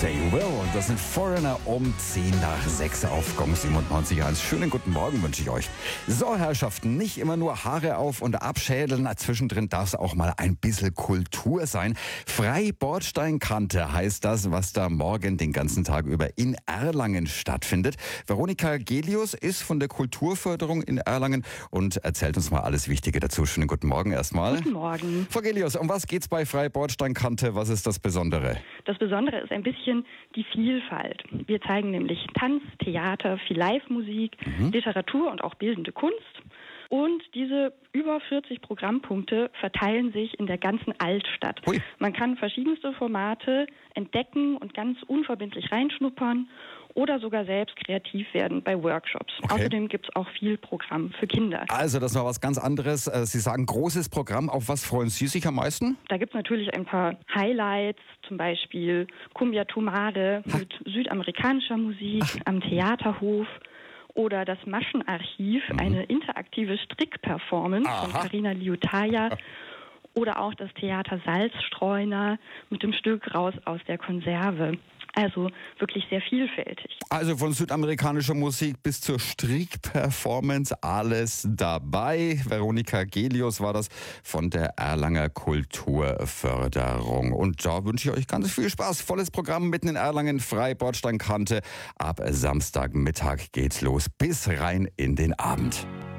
Say You Will. Das sind Foreigner um 10 nach 6 auf Gong 97.1. Schönen guten Morgen wünsche ich euch. So, Herrschaften, nicht immer nur Haare auf und abschädeln. Zwischendrin darf es auch mal ein bisschen Kultur sein. Freibordsteinkante heißt das, was da morgen den ganzen Tag über in Erlangen stattfindet. Veronika Gelius ist von der Kulturförderung in Erlangen und erzählt uns mal alles Wichtige dazu. Schönen guten Morgen erstmal. Guten Morgen. Frau Gelius, um was geht's bei Freibordsteinkante? Was ist das Besondere? Das Besondere ist ein bisschen die Vielfalt. Wir zeigen nämlich Tanz, Theater, viel Live-Musik, Literatur und auch bildende Kunst. Und diese über 40 Programmpunkte verteilen sich in der ganzen Altstadt. Hui. Man kann verschiedenste Formate entdecken und ganz unverbindlich reinschnuppern oder sogar selbst kreativ werden bei Workshops. Okay. Außerdem gibt es auch viel Programm für Kinder. Also, das war was ganz anderes. Sie sagen großes Programm. Auf was freuen Sie sich am meisten? Da gibt es natürlich ein paar Highlights, zum Beispiel Cumbia Tomare mit südamerikanischer Musik am Theaterhof oder das Maschenarchiv, eine interaktive Strickperformance von Carina Liutaya oder auch das Theater Salzstreuner mit dem Stück Raus aus der Konserve. Also wirklich sehr vielfältig. Also von südamerikanischer Musik bis zur Strickperformance, alles dabei. Veronika Gelius war das von der Erlanger Kulturförderung. Und da wünsche ich euch ganz viel Spaß. Volles Programm mitten in Erlangen, Freibordsteinkante. Ab Samstagmittag geht's los bis rein in den Abend.